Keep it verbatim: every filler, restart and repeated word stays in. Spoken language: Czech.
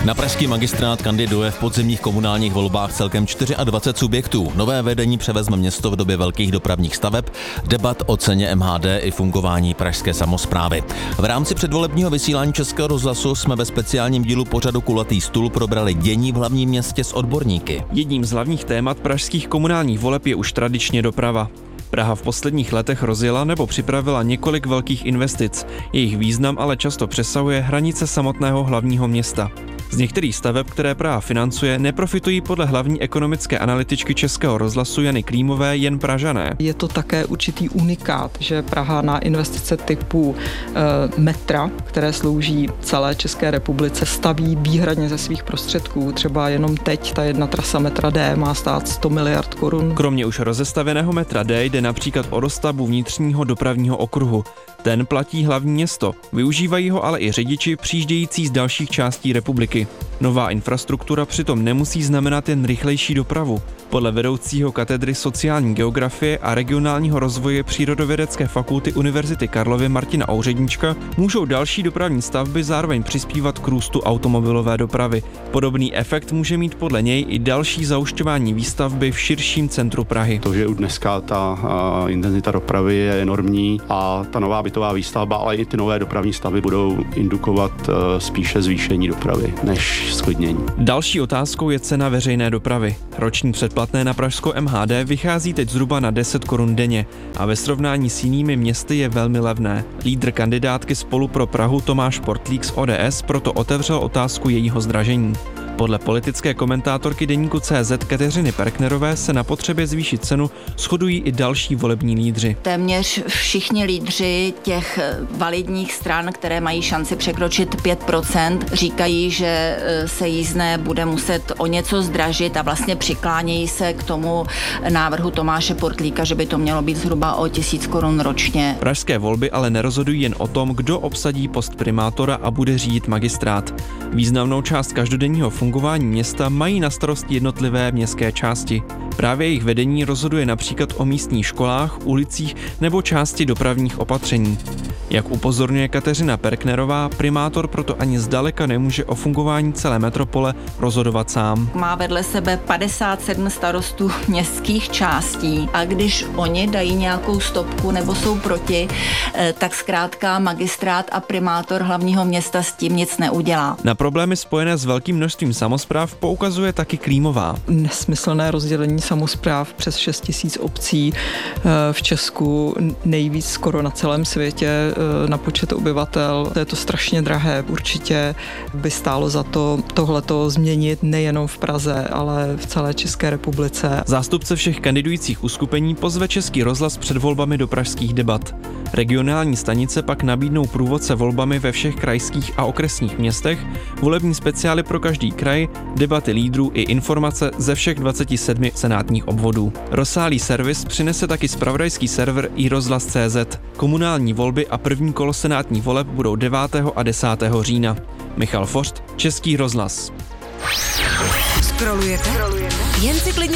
Na pražský magistrát kandiduje v podzimních komunálních volbách celkem dvacet čtyři subjektů. Nové vedení převezme město v době velkých dopravních staveb, debat o ceně M H D i fungování pražské samosprávy. V rámci předvolebního vysílání Českého rozhlasu jsme ve speciálním dílu pořadu Kulatý stůl probrali dění v hlavním městě s odborníky. Jedním z hlavních témat pražských komunálních voleb je už tradičně doprava. Praha v posledních letech rozjela nebo připravila několik velkých investic. Jejich význam ale často přesahuje hranice samotného hlavního města. Z některých staveb, které Praha financuje, neprofitují podle hlavní ekonomické analytičky Českého rozhlasu Jany Klímové jen Pražané. Je to také určitý unikát, že Praha na investice typu e, metra, které slouží celé České republice, staví výhradně ze svých prostředků. Třeba jenom teď ta jedna trasa metra D má stát sto miliard korun. Kromě už rozestavěného metra D jde například o dostavbu vnitřního dopravního okruhu. Ten platí hlavní město, využívají ho ale i řidiči přijíždějící z dalších částí republiky. Nová infrastruktura přitom nemusí znamenat jen rychlejší dopravu. Podle vedoucího katedry sociální geografie a regionálního rozvoje Přírodovědecké fakulty Univerzity Karlovy Martina Ouředníčka můžou další dopravní stavby zároveň přispívat k růstu automobilové dopravy. Podobný efekt může mít podle něj i další zahušťování výstavby v širším centru Prahy. To, že už dneska ta uh, intenzita dopravy je enormní a ta nová bytová výstavba, ale i ty nové dopravní stavby budou indukovat uh, spíše zvýšení dopravy než zklidnění. Další otázkou je cena veřejné dopravy. Roční předplatné na pražskou M H D vychází teď zhruba na deset korun denně a ve srovnání s jinými městy je velmi levné. Lídr kandidátky Spolu pro Prahu Tomáš Portlík z O D S proto otevřel otázku jejího zdražení. Podle politické komentátorky deníku C Z Kateřiny Perknerové se na potřebě zvýšit cenu shodují i další volební lídři. Téměř všichni lídři těch validních stran, které mají šanci překročit pět procent, říkají, že se jízdné bude muset o něco zdražit a vlastně přiklánějí se k tomu návrhu Tomáše Portlíka, že by to mělo být zhruba o tisíc korun ročně. Pražské volby ale nerozhodují jen o tom, kdo obsadí post primátora a bude řídit magistrát. Významnou část každodenního fungování města mají na starosti jednotlivé městské části. Právě jejich vedení rozhoduje například o místních školách, ulicích nebo části dopravních opatření. Jak upozorňuje Kateřina Perknerová, primátor proto ani zdaleka nemůže o fungování celé metropole rozhodovat sám. Má vedle sebe padesát sedm starostů městských částí a když oni dají nějakou stopku nebo jsou proti, tak zkrátka magistrát a primátor hlavního města s tím nic neudělá. Na problémy spojené s velkým množstvím samospráv poukazuje taky Klímová. Nesmyslné rozdělení samospráv přes šest tisíc obcí v Česku, nejvíc skoro na celém světě na počet obyvatel. To je to strašně drahé. Určitě by stálo za to tohleto změnit nejenom v Praze, ale v celé České republice. Zástupce všech kandidujících uskupení pozve Český rozhlas před volbami do pražských debat. Regionální stanice pak nabídnou průvodce volbami ve všech krajských a okresních městech, volební speciály pro každý kraj, debaty lídrů i informace ze všech dvaceti sedmi senátních obvodů. Rozsáhlý servis přinese taky zpravodajský server i rozhlas tečka cé zet. Komunální volby a první kolo senátních voleb budou devátého a desátého října. Michal Forst, Český rozhlas. Scrollujete? Jen si klidně